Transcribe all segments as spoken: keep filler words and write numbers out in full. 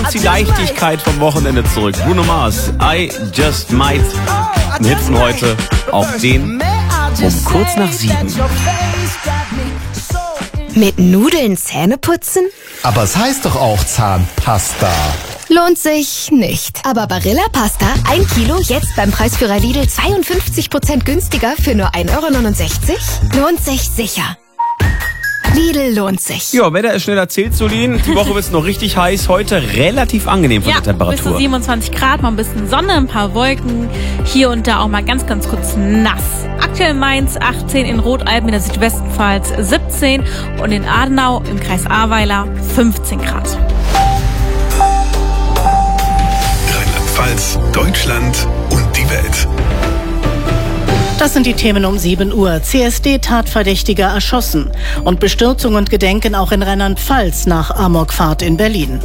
uns die Leichtigkeit vom Wochenende zurück. Bruno Mars, I Just Might. Ein Hit von heute, auch den um kurz nach sieben. Mit Nudeln Zähne putzen? Aber es heißt doch auch Zahnpasta. Lohnt sich nicht. Aber Barilla Pasta, ein Kilo, jetzt beim Preisführer Lidl zweiundfünfzig Prozent günstiger für nur ein Euro neunundsechzig? Lohnt sich sicher. Lidl lohnt sich. Ja, Wetter ist schnell erzählt, Solin. Die Woche wird es noch richtig heiß. Heute relativ angenehm von ja, der Temperatur. Bis zu siebenundzwanzig Grad, mal ein bisschen Sonne, ein paar Wolken. Hier und da auch mal ganz, ganz kurz nass. Aktuell Mainz achtzehn, in Rotalpen in der Südwestpfalz siebzehn und in Adenau im Kreis Ahrweiler fünfzehn Grad. Rheinland-Pfalz, Deutschland und die Welt. Das sind die Themen um sieben Uhr. C S D-Tatverdächtiger erschossen. Und Bestürzung und Gedenken auch in Rheinland-Pfalz nach Amokfahrt in Berlin.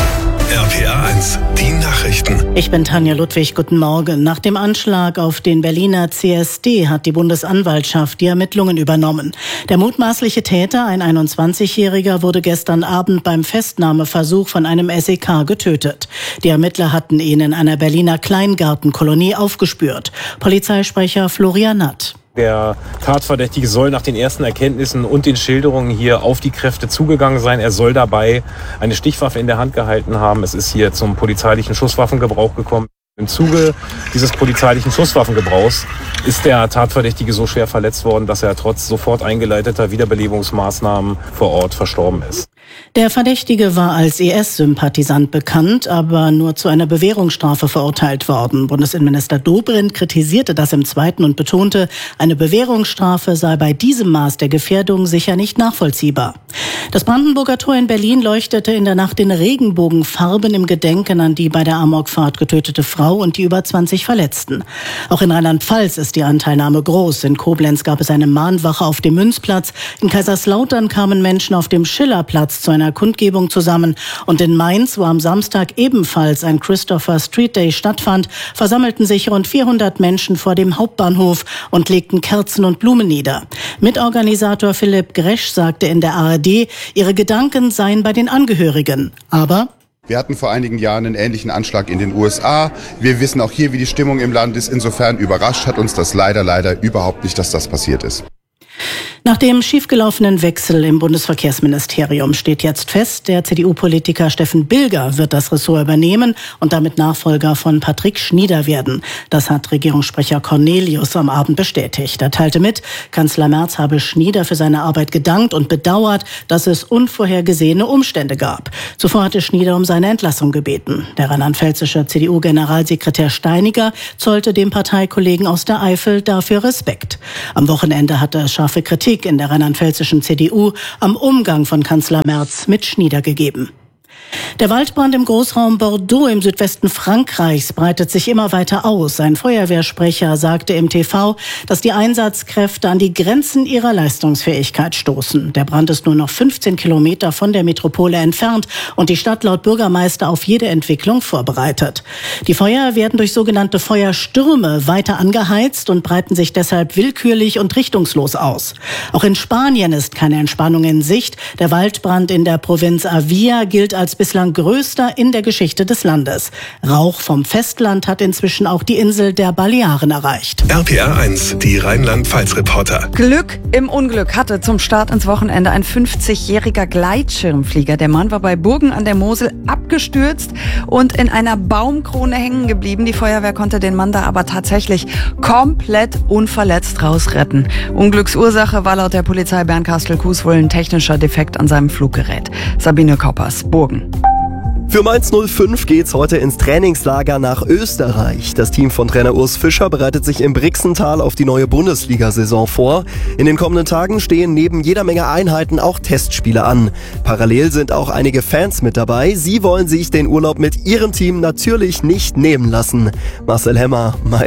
R P R eins, die Nachrichten. Ich bin Tanja Ludwig, guten Morgen. Nach dem Anschlag auf den Berliner C S D hat die Bundesanwaltschaft die Ermittlungen übernommen. Der mutmaßliche Täter, ein einundzwanzigjähriger, wurde gestern Abend beim Festnahmeversuch von einem S E K getötet. Die Ermittler hatten ihn in einer Berliner Kleingartenkolonie aufgespürt. Polizeisprecher Florian Natt. Der Tatverdächtige soll nach den ersten Erkenntnissen und den Schilderungen hier auf die Kräfte zugegangen sein. Er soll dabei eine Stichwaffe in der Hand gehalten haben. Es ist hier zum polizeilichen Schusswaffengebrauch gekommen. Im Zuge dieses polizeilichen Schusswaffengebrauchs ist der Tatverdächtige so schwer verletzt worden, dass er trotz sofort eingeleiteter Wiederbelebungsmaßnahmen vor Ort verstorben ist. Der Verdächtige war als I S-Sympathisant bekannt, aber nur zu einer Bewährungsstrafe verurteilt worden. Bundesinnenminister Dobrindt kritisierte das im Zweiten und betonte, eine Bewährungsstrafe sei bei diesem Maß der Gefährdung sicher nicht nachvollziehbar. Das Brandenburger Tor in Berlin leuchtete in der Nacht in Regenbogenfarben im Gedenken an die bei der Amokfahrt getötete Frau und die über zwanzig Verletzten. Auch in Rheinland-Pfalz ist die Anteilnahme groß. In Koblenz gab es eine Mahnwache auf dem Münzplatz. In Kaiserslautern kamen Menschen auf dem Schillerplatz zu einer Kundgebung zusammen. Und in Mainz, wo am Samstag ebenfalls ein Christopher Street Day stattfand, versammelten sich rund vierhundert Menschen vor dem Hauptbahnhof und legten Kerzen und Blumen nieder. Mitorganisator Philipp Gresch sagte in der A R D, ihre Gedanken seien bei den Angehörigen. Aber wir hatten vor einigen Jahren einen ähnlichen Anschlag in den U S A. Wir wissen auch hier, wie die Stimmung im Land ist. Insofern überrascht hat uns das leider, leider überhaupt nicht, dass das passiert ist. Nach dem schiefgelaufenen Wechsel im Bundesverkehrsministerium steht jetzt fest, der C D U-Politiker Steffen Bilger wird das Ressort übernehmen und damit Nachfolger von Patrick Schnieder werden. Das hat Regierungssprecher Cornelius am Abend bestätigt. Er teilte mit, Kanzler Merz habe Schnieder für seine Arbeit gedankt und bedauert, dass es unvorhergesehene Umstände gab. Zuvor hatte Schnieder um seine Entlassung gebeten. Der rheinland-pfälzische C D U-Generalsekretär Steiniger zollte dem Parteikollegen aus der Eifel dafür Respekt. Am Wochenende hatte es scharfe Kritik in der rheinland-pfälzischen C D U am Umgang von Kanzler Merz mit Schnieder gegeben. Der Waldbrand im Großraum Bordeaux im Südwesten Frankreichs breitet sich immer weiter aus. Ein Feuerwehrsprecher sagte im T V, dass die Einsatzkräfte an die Grenzen ihrer Leistungsfähigkeit stoßen. Der Brand ist nur noch fünfzehn Kilometer von der Metropole entfernt und die Stadt laut Bürgermeister auf jede Entwicklung vorbereitet. Die Feuer werden durch sogenannte Feuerstürme weiter angeheizt und breiten sich deshalb willkürlich und richtungslos aus. Auch in Spanien ist keine Entspannung in Sicht. Der Waldbrand in der Provinz Avia gilt als bislang größter in der Geschichte des Landes. Rauch vom Festland hat inzwischen auch die Insel der Balearen erreicht. R P R eins, die Rheinland-Pfalz-Reporter. Glück im Unglück hatte zum Start ins Wochenende ein fünfzigjähriger Gleitschirmflieger. Der Mann war bei Burgen an der Mosel abgestürzt und in einer Baumkrone hängen geblieben. Die Feuerwehr konnte den Mann da aber tatsächlich komplett unverletzt rausretten. Unglücksursache war laut der Polizei Bernkastel-Kues wohl ein technischer Defekt an seinem Fluggerät. Sabine Koppers, Burgen. Für Mainz null fünf geht's heute ins Trainingslager nach Österreich. Das Team von Trainer Urs Fischer bereitet sich im Brixental auf die neue Bundesliga-Saison vor. In den kommenden Tagen stehen neben jeder Menge Einheiten auch Testspiele an. Parallel sind auch einige Fans mit dabei. Sie wollen sich den Urlaub mit ihrem Team natürlich nicht nehmen lassen. Marcel Hemmer, Mainz.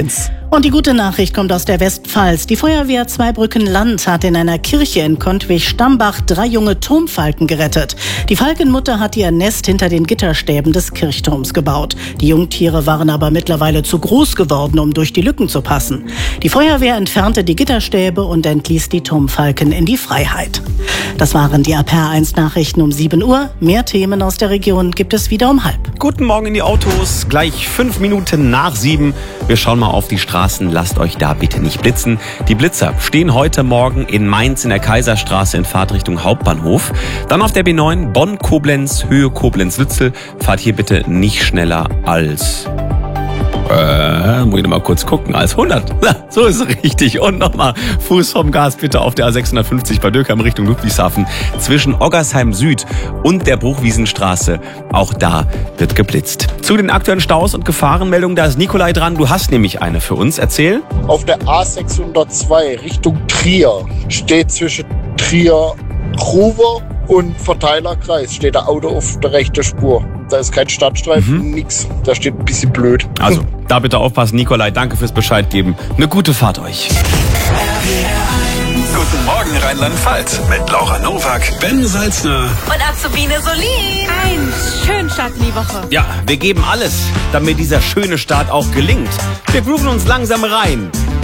Und die gute Nachricht kommt aus der Westpfalz. Die Feuerwehr Zweibrücken-Land hat in einer Kirche in Kontwig-Stambach drei junge Turmfalken gerettet. Die Falkenmutter hat ihr Nest hinter den Gitterstäben des Kirchturms gebaut. Die Jungtiere waren aber mittlerweile zu groß geworden, um durch die Lücken zu passen. Die Feuerwehr entfernte die Gitterstäbe und entließ die Turmfalken in die Freiheit. Das waren die A P R eins Nachrichten um sieben Uhr. Mehr Themen aus der Region gibt es wieder um halb. Guten Morgen in die Autos. Gleich fünf Minuten nach sieben. Wir schauen mal auf die Straßen. Lasst euch da bitte nicht blitzen. Die Blitzer stehen heute Morgen in Mainz in der Kaiserstraße in Fahrtrichtung Hauptbahnhof. Dann auf der B neun Bonn-Koblenz, Höhe Koblenz-Lützel. Fahrt hier bitte nicht schneller als... Äh, muss ich noch mal kurz gucken, als hundert. Na, so ist es richtig. Und nochmal Fuß vom Gas bitte auf der A sechshundertfünfzig bei Dürkheim Richtung Ludwigshafen. Zwischen Oggersheim Süd und der Bruchwiesenstraße. Auch da wird geblitzt. Zu den aktuellen Staus und Gefahrenmeldungen, da ist Nikolai dran. Du hast nämlich eine für uns. Erzähl. Auf der A sechshundertzwei Richtung Trier steht zwischen Trier Ruwer und Verteilerkreis steht der Auto auf der rechten Spur. Da ist kein Stadtstreifen, mhm. nix. Da steht ein bisschen blöd. Also, da bitte aufpassen, Nikolai. Danke fürs Bescheid geben. Eine gute Fahrt euch. Guten Morgen Rheinland-Pfalz mit Laura Nowak, Ben Salzner und Azubine Solin. Einen schönen Start in die Woche. Ja, wir geben alles, damit dieser schöne Start auch gelingt. Wir grooven uns langsam rein.